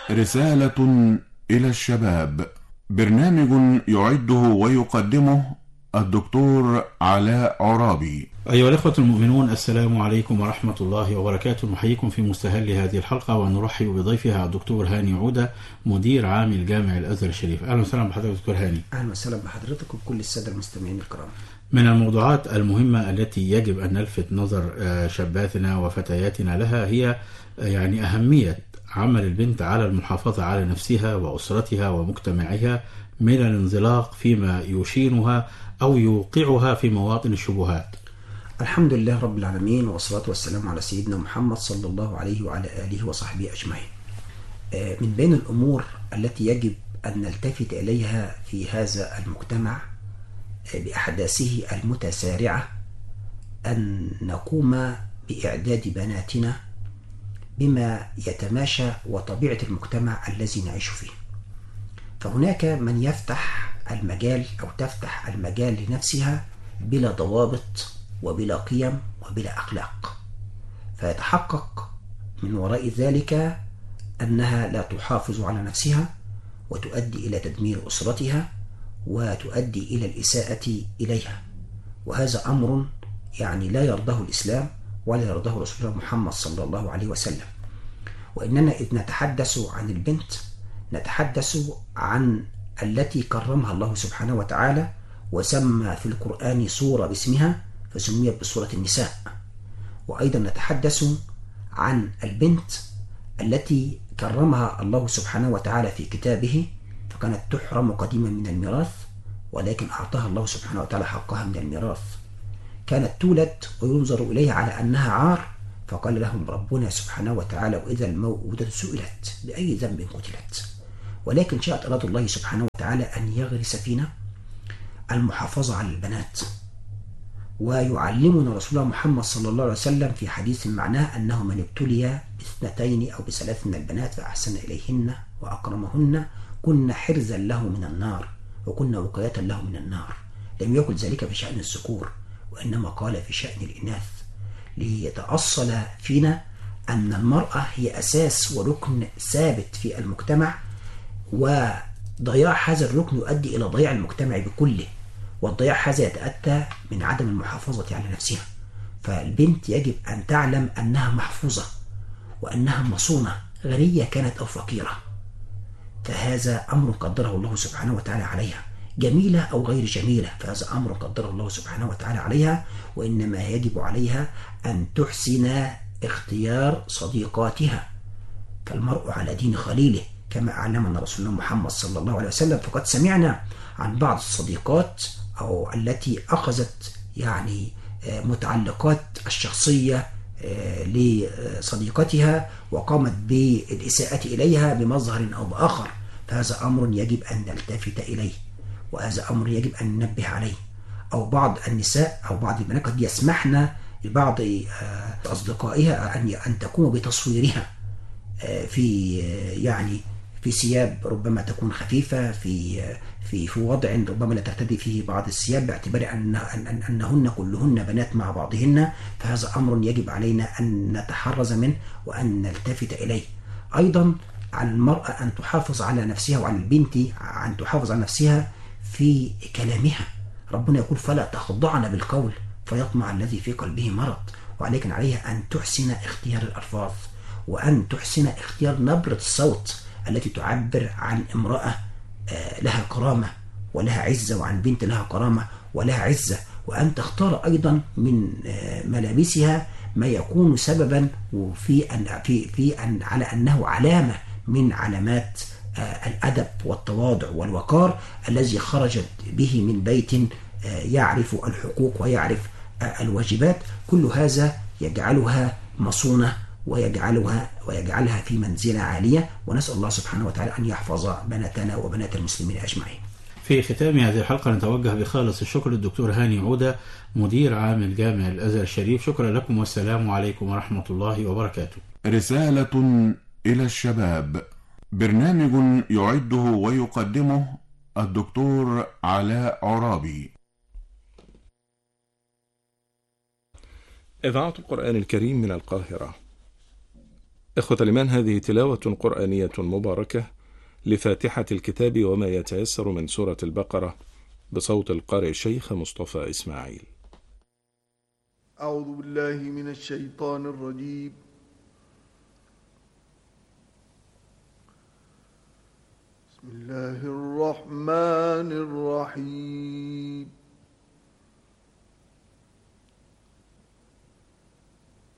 رسالة إلى الشباب. برنامج يعده ويقدمه الدكتور علاء عرابي. أيها الأخوة المؤمنون، السلام عليكم ورحمة الله وبركاته. نحييكم في مستهل هذه الحلقة ونرحب بضيفها الدكتور هاني عودة، مدير عام الجامع الأزهر الشريف. أهلا وسهلا بحضرتك دكتور هاني. أهلا وسهلا بحضرتك وبكل السادة المستمعين الكرام. من الموضوعات المهمة التي يجب أن نلفت نظر شاباتنا وفتياتنا لها هي يعني أهمية عمل البنت على المحافظة على نفسها وأسرتها ومجتمعها من الانزلاق فيما يشينها أو يوقعها في مواطن الشبهات. الحمد لله رب العالمين، والصلاة والسلام على سيدنا محمد صلى الله عليه وعلى آله وصحبه أجمعين. من بين الأمور التي يجب أن نلتفت إليها في هذا المجتمع بأحداثه المتسارعة أن نقوم بإعداد بناتنا بما يتماشى وطبيعة المجتمع الذي نعيش فيه. فهناك من يفتح المجال أو تفتح المجال لنفسها بلا ضوابط وبلا قيم وبلا أخلاق، فيتحقق من وراء ذلك أنها لا تحافظ على نفسها وتؤدي إلى تدمير أسرتها وتؤدي إلى الإساءة إليها. وهذا أمر يعني لا يرضاه الإسلام ولا يرضاه رسول الله محمد صلى الله عليه وسلم. وإننا إذ نتحدث عن البنت نتحدث عن التي كرمها الله سبحانه وتعالى وسمى في القرآن سورة باسمها فسميت بسورة النساء. وأيضا نتحدث عن البنت التي كرمها الله سبحانه وتعالى في كتابه فكانت تحرم قديما من الميراث، ولكن أعطاها الله سبحانه وتعالى حقها من الميراث. كانت تولد وينظر إليها على أنها عار، فقال لهم ربنا سبحانه وتعالى وإذا الموءودة سئلت بأي ذنب قتلت. ولكن شاءت إرادة الله سبحانه وتعالى أن يغرس فينا المحافظة على البنات، ويعلمنا رسول الله محمد صلى الله عليه وسلم في حديث معناه أنه من ابتلي باثنتين أو بثلاث من البنات فأحسن إليهن وأكرمهن كن حرزا له من النار وكن وقاية له من النار. لم يقل ذلك في شأن الذكور، وإنما قال في شأن الإناث، ليتأصل فينا أن المرأة هي أساس وركن ثابت في المجتمع، وضياع هذا الركن يؤدي إلى ضياع المجتمع بكله، والضياع هذا يتأتى من عدم المحافظة على نفسها. فالبنت يجب أن تعلم أنها محفوظة وأنها مصونة غنية كانت أو فقيرة، فهذا أمر قدره الله سبحانه وتعالى عليها، جميلة أو غير جميلة فهذا أمر قدره الله سبحانه وتعالى عليها. وإنما يجب عليها أن تحسن اختيار صديقاتها، فالمرء على دين خليله كما أعلمنا رسول الله محمد صلى الله عليه وسلم. فقد سمعنا عن بعض الصديقات أو التي أخذت يعني متعلقات الشخصية لصديقتها وقامت بالإساءة إليها بمظهر أو بآخر، فهذا أمر يجب أن نلتفت إليه، وهذا أمر يجب أن ننبه عليه. أو بعض النساء أو بعض البنات قد يسمحن لبعض أصدقائها أن تقوم بتصويرها في يعني في ثياب ربما تكون خفيفة، في وضع ربما لا ترتدي فيه بعض الثياب، باعتبار أنهن كلهن بنات مع بعضهن، فهذا أمر يجب علينا أن نتحرز منه وأن نلتفت إليه. أيضا على المرأة أن تحافظ على نفسها، وعلى البنت أن تحافظ على نفسها في كلامها. ربنا يقول فلا تخضعن بالقول فيطمع الذي في قلبه مرض، ولكن عليها أن تحسن اختيار الألفاظ وأن تحسن اختيار نبرة الصوت التي تعبر عن امرأة لها كرامة ولها عزة، وعن بنت لها كرامة ولها عزة. وأن تختار أيضا من ملابسها ما يكون سببا في أن على أنه علامة من علامات الأدب والتواضع والوقار الذي خرجت به من بيت يعرف الحقوق ويعرف الواجبات. كل هذا يجعلها مصونة ويجعلها في منزلة عالية، ونسأل الله سبحانه وتعالى أن يحفظ بناتنا وبنات المسلمين أجمعين. في ختام هذه الحلقة نتوجه بخالص الشكر للدكتور هاني عودة، مدير عام الجامع الأزهر الشريف. شكرا لكم والسلام عليكم ورحمة الله وبركاته. رسالة إلى الشباب. برنامج يعده ويقدمه الدكتور علاء عرابي. إذاعة القرآن الكريم من القاهرة. إخوة الإيمان، هذه تلاوة قرآنية مباركة لفاتحة الكتاب وما يتيسر من سورة البقرة بصوت القارئ الشيخ مصطفى إسماعيل. أعوذ بالله من الشيطان الرجيم. بسم الله الرحمن الرحيم.